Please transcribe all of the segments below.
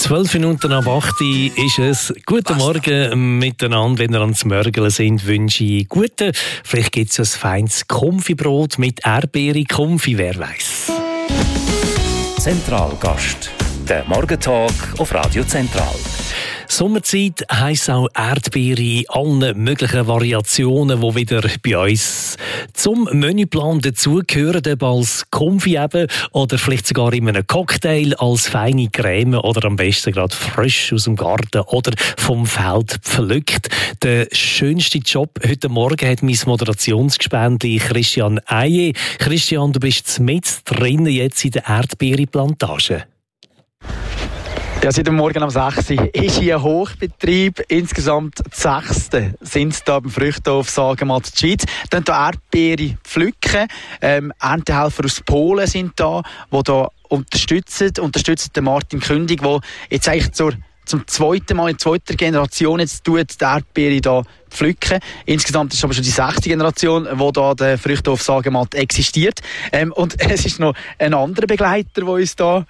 12 Minuten ab 8 Uhr ist es. Guten Morgen miteinander, wenn ihr ans Mörgeln sind, wünsche ich guten. Vielleicht gibt es ein feines Konfibrot mit Erdbeere-Konfi, wer weiß. Zentralgast, der Morgentalk auf Radio Zentral. Sommerzeit heisst auch Erdbeere in allen möglichen Variationen, die wieder bei uns zum Menüplan dazugehören, ob als Konfi eben oder vielleicht sogar in einem Cocktail als feine Creme oder am besten gerade frisch aus dem Garten oder vom Feld pflückt. Der schönste Job heute Morgen hat mein Moderationsgespendli Christian Eije. Christian, du bist mit drinnen jetzt in der Erdbeereplantage. Ja, seit dem Morgen um 6 Uhr ist hier ein Hochbetrieb. Insgesamt 6. sind es hier beim Früchthof Sagenmatt Schweiz. Dann hier Erdbeere pflücken. Erntehelfer aus Polen sind da, die da unterstützen den Martin Kündig, der jetzt eigentlich zum zweiten Mal in zweiter Generation jetzt die Erdbeere da pflücken. Insgesamt ist es aber schon die 6. Generation, wo da der Früchthof Sagenmatt existiert. Und es ist noch ein anderer Begleiter, der uns da,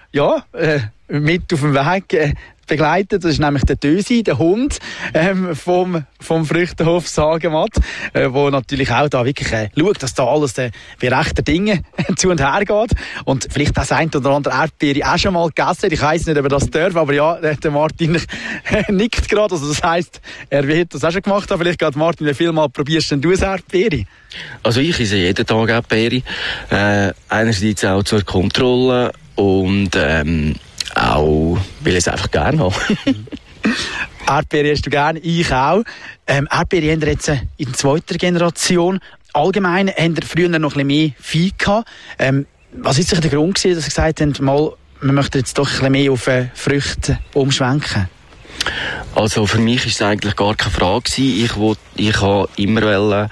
mit auf dem Weg begleitet. Das ist nämlich der Dösi, der Hund vom Früchthof Sagenmatt, wo natürlich auch da wirklich schaut, dass da alles wie rechter Dinge zu und her geht. Und vielleicht das ein oder andere Erdbeere auch schon mal gegessen. Ich weiss nicht, ob er das darf, aber ja, der Martin nickt gerade. Also das heisst, er wird das auch schon gemacht haben. Vielleicht gerade Martin, wie viel Mal probierst denn du eine Erdbeere? Also ich esse jeden Tag Erdbeere. Einerseits auch zur Kontrolle und auch, weil ich es einfach gerne habe. Erdbeere hast du gerne, ich auch. Erdbeere haben wir jetzt in zweiter Generation. Allgemein haben wir früher noch ein bisschen mehr Vieh gehabt. Was ist der Grund gewesen, dass Sie gesagt haben, wir möchten jetzt doch ein bisschen mehr auf Früchte umschwenken? Also für mich war es eigentlich gar keine Frage gewesen. Ich wollte immer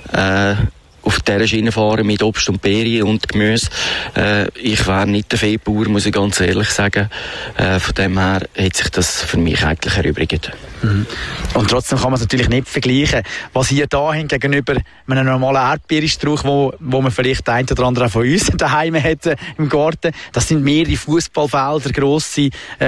auf dieser Schiene fahren mit Obst und Beeren und Gemüse. Ich wäre nicht der Viehbauer, muss ich ganz ehrlich sagen. Von dem her hat sich das für mich eigentlich erübrigt. Mhm. Und trotzdem kann man es natürlich nicht vergleichen. Was hier da haben gegenüber einem normalen Erdbeerenstrauch, wo man vielleicht ein oder andere von uns daheim hat im Garten. Das sind mehrere Fußballfelder, grosse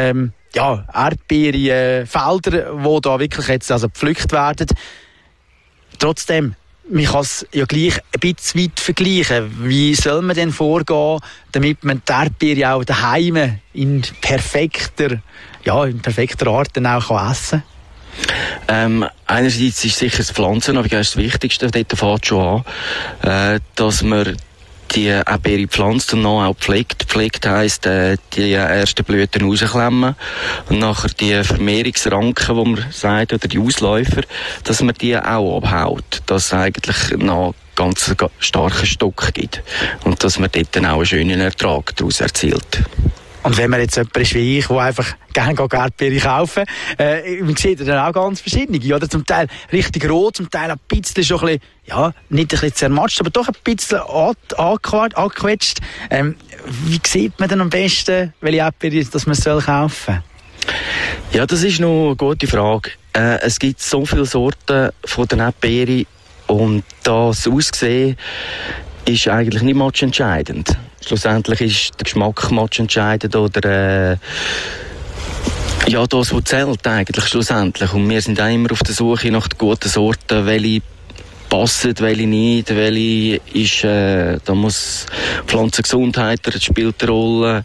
Erdbeerenfelder, die da wirklich jetzt also gepflückt werden. Trotzdem, man kann es ja gleich ein bisschen weit vergleichen. Wie soll man denn vorgehen, damit man die Erdbeere auch daheim in perfekter Art dann auch essen kann? Einerseits ist sicher das Pflanzen, aber das Wichtigste, dort fängt schon an, dass man die Erdbeere pflanzt und dann auch pflegt. Pflegt heisst, die ersten Blüten rausklemmen und nachher die Vermehrungsranken, die man sagt, oder die Ausläufer, dass man die auch abhaut. Dass es eigentlich noch ganz starken Stock gibt. Und dass man dort dann auch einen schönen Ertrag daraus erzielt. Und wenn man jetzt jemand ist wie ich, der einfach gerne Erdbeere kaufen, man sieht dann auch ganz verschiedene, oder? Zum Teil richtig rot, zum Teil ein bisschen schon ein bisschen, nicht ein bisschen zermatscht, aber doch ein bisschen angequetscht. Wie sieht man denn am besten, welche Erdbeere dass man kaufen soll? Ja, das ist noch eine gute Frage. Es gibt so viele Sorten von den Erdbeeren und das Aussehen ist eigentlich nicht much entscheidend. Schlussendlich ist der Geschmack much entscheidend oder das, was zählt eigentlich schlussendlich. Und wir sind auch immer auf der Suche nach den guten Sorten, welche passen, welche nicht, welche ist, da muss Pflanzengesundheit, das spielt eine Rolle,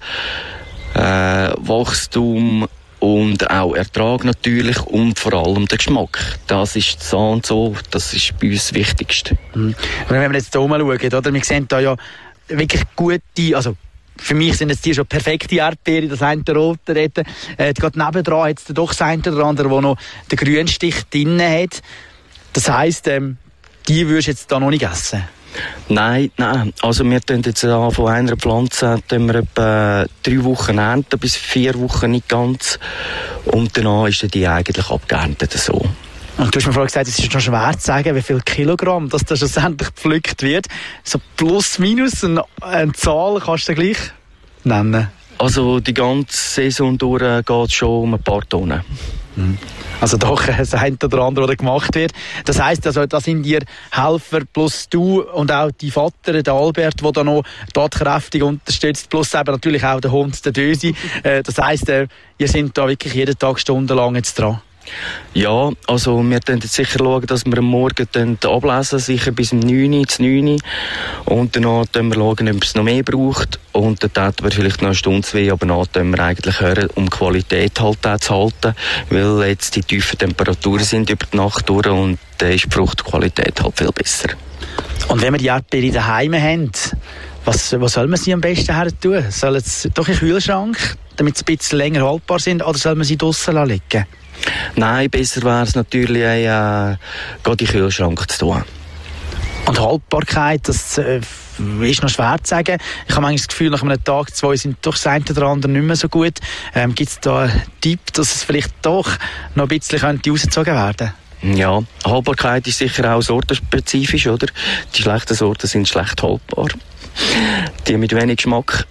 Wachstum und auch Ertrag natürlich und vor allem der Geschmack. Das ist so und so, das ist bei uns das Wichtigste. Mhm. Wenn wir jetzt hier schauen, oder? Wir sehen da ja wirklich gute, also für mich sind jetzt die schon perfekte Erdbeere, das eine rote dort. Gerade nebendran hat es doch das eine oder andere, der noch den Grünstich drin hat. Das heisst, die würdest du jetzt da noch nicht essen? Nein. Also wir tun jetzt von einer Pflanze wir etwa 3 Wochen ernten, bis 4 Wochen nicht ganz. Und danach ist die eigentlich abgeerntet so. Und du hast mir vorhin gesagt, es ist noch schwer zu sagen, wie viel Kilogramm das da schlussendlich gepflückt wird. So plus, minus, eine Zahl kannst du gleich nennen? Also die ganze Saison durch geht es schon um ein paar Tonnen. Also doch das eine oder andere, was gemacht wird. Das heisst, also, da sind ihr Helfer plus du und auch die Vater, der Albert, der da noch tatkräftig unterstützt, plus eben natürlich auch der Hund, der Dösi. Das heisst, ihr seid da wirklich jeden Tag stundenlang jetzt dran. Ja, also wir werden jetzt sicher schauen, dass wir am Morgen ablesen, sicher bis um 9 Uhr. Und danach schauen wir, ob es noch mehr braucht. Und dann täten wir vielleicht noch eine Stunde, 2, aber danach hören wir eigentlich hören, um die Qualität halt auch zu halten. Weil jetzt die tiefen Temperaturen sind über die Nacht durch und dann ist die Fruchtqualität halt viel besser. Und wenn wir die Erdbeere daheim haben, was soll man sie am besten her tun? Soll es doch in den Kühlschrank, damit sie ein bisschen länger haltbar sind, oder soll man sie draussen liegen? Nein, besser wäre es natürlich, gerade in den Kühlschrank zu tun. Und Haltbarkeit, das ist noch schwer zu sagen. Ich habe manchmal das Gefühl, nach einem Tag, 2 sind doch das eine oder andere nicht mehr so gut. Gibt es da einen Tipp, dass es vielleicht doch noch ein bisschen rausgezogen werden könnte? Ja, Haltbarkeit ist sicher auch sortenspezifisch, oder? Die schlechten Sorten sind schlecht haltbar. Die mit wenig Geschmack.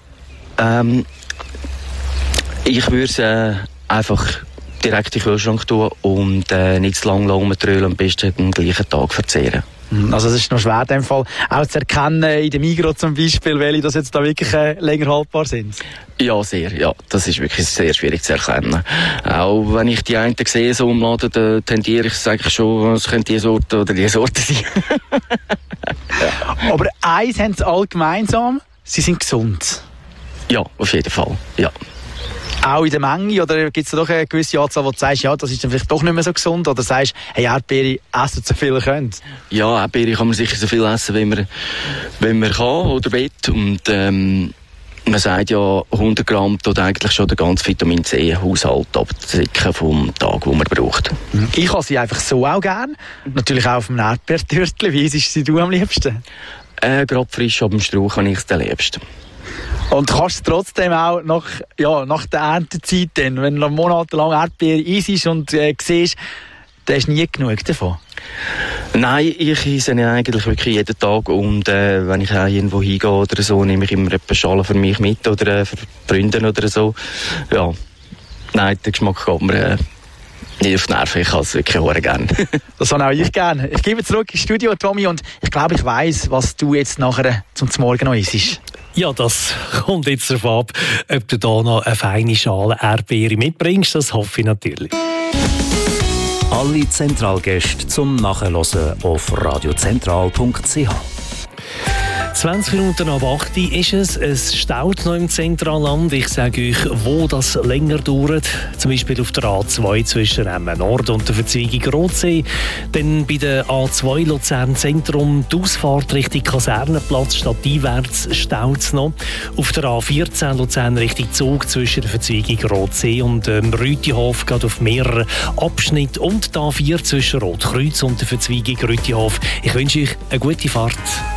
Ich würde es einfach direkt in den Kühlschrank tun und nicht zu lange rumtrölen und am besten am gleichen Tag verzehren. Also es ist noch schwer in dem Fall auch zu erkennen, in der Migros zum Beispiel, welche das jetzt da wirklich länger haltbar sind. Ja, sehr. Ja, das ist wirklich sehr schwierig zu erkennen. Auch wenn ich die einen sehe, so im Laden, dann tendiere ich eigentlich schon, es könnte die Sorte oder die Sorte sein. Ja. Aber eins haben sie alle gemeinsam, sie sind gesund. Ja, auf jeden Fall, ja. Auch in der Menge, oder gibt es da doch eine gewisse Anzahl, wo du sagst, ja, das ist dann vielleicht doch nicht mehr so gesund, oder sagst, hey, Erdbeere essen so viel ihr könnt? Ja, Erdbeere kann man sicher so viel essen, wenn man kann oder will. Und man sagt ja, 100 Gramm tut eigentlich schon den ganzen Vitamin C-Haushalt abdecken vom Tag, den man braucht. Ich habe sie einfach so auch gern. Natürlich auch auf dem Erdbeertürtchen. Wie isst sie du am liebsten? Gerade frisch ab dem Strauch habe ich es am liebsten. Und kannst du trotzdem auch nach der Erntezeit, dann, wenn du monatelang Erdbeeren isst und siehst, dann hast du nie genug davon? Nein, ich esse eigentlich wirklich jeden Tag und wenn ich auch irgendwo hingehe oder so, nehme ich immer eine Schale für mich mit oder für Freunde oder so. Ja, nein, der Geschmack geht mir nicht auf die Nerven, ich habe es wirklich sehr gerne. Das habe auch ich gerne. Ich gebe zurück ins Studio, Tommy, und ich glaube, ich weiss, was du jetzt nachher zum Morgen noch isst. Ja, das kommt jetzt darauf ab, ob du da noch eine feine Schale Erdbeere mitbringst. Das hoffe ich natürlich. Alle Zentralgäste zum Nachhören auf radiozentral.ch. 20 Minuten ab 8 Uhr ist es. Es staut noch im Zentralland. Ich sage euch, wo das länger dauert. Zum Beispiel auf der A2 zwischen Nord und der Verzweigung Rotsee. Dann bei der A2 Luzern Zentrum die Ausfahrt Richtung Kasernenplatz stadteinwärts staut es noch. Auf der A14 Luzern Richtung Zug zwischen der Verzweigung Rotsee und Rütihof geht auf mehreren Abschnitten. Und die A4 zwischen Rotkreuz und der Verzweigung Rütihof. Ich wünsche euch eine gute Fahrt.